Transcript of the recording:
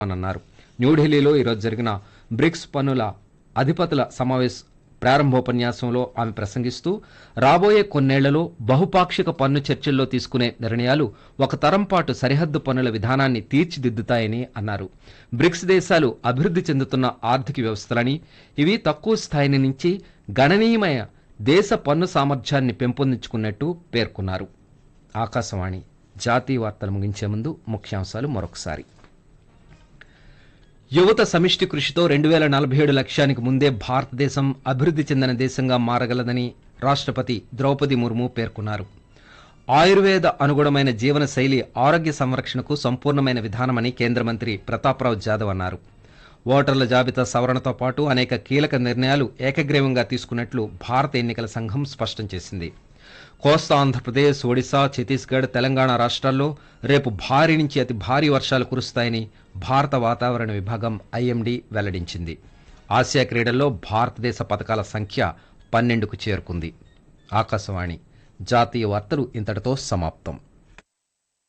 అన్నారు. న్యూఢిల్లీలో ఈరోజు జరిగిన బ్రిక్స్ పన్నుల అధిపతుల ప్రారంభోపన్యాసంలో ఆమె ప్రసంగిస్తూ రాబోయే కొన్నేళ్లలో బహుపాక్షిక పన్ను చర్చల్లో తీసుకునే నిర్ణయాలు ఒక తరం పాటు సరిహద్దు పన్నుల విధానాన్ని తీర్చిదిద్దుతాయని అన్నారు. బ్రిక్స్ దేశాలు అభివృద్ధి చెందుతున్న ఆర్థిక వ్యవస్థలని, ఇవి తక్కువ స్థాయి నుంచి గణనీయమైన దేశ పన్ను సామర్థ్యాన్ని పెంపొందించుకున్నట్టు పేర్కొన్నారు. ఆకాశవాణి జాతీయ వార్తలు ముగించే ముందు ముఖ్యాంశాలు మరొకసారి. యువత సమిష్టి కృషితో 2047 లక్ష్యానికి ముందే భారతదేశం అభివృద్ధి చెందిన దేశంగా మారగలదని రాష్ట్రపతి ద్రౌపది ముర్ము పేర్కొన్నారు. ఆయుర్వేద అనుగుణమైన జీవన శైలి ఆరోగ్య సంరక్షణకు సంపూర్ణమైన విధానమని కేంద్ర మంత్రి ప్రతాప్రావు జాదవ్ అన్నారు. ఓటర్ల జాబితా సవరణతో పాటు అనేక కీలక నిర్ణయాలు ఏకగ్రీవంగా తీసుకున్నట్లు భారత ఎన్నికల సంఘం స్పష్టం చేసింది. కోస్తా ఆంధ్రప్రదేశ్, ఒడిశా, ఛత్తీస్గఢ్, తెలంగాణ రాష్ట్రాల్లో రేపు భారీ నుంచి అతి భారీ వర్షాలు కురుస్తాయని భారత వాతావరణ విభాగం ఐఎండీ వెల్లడించింది. ఆసియా క్రీడల్లో భారతదేశ పతకాల సంఖ్య 12కు చేరుకుంది. ఆకాశవాణి జాతీయ వార్తలు ఇంతటితో సమాప్తం.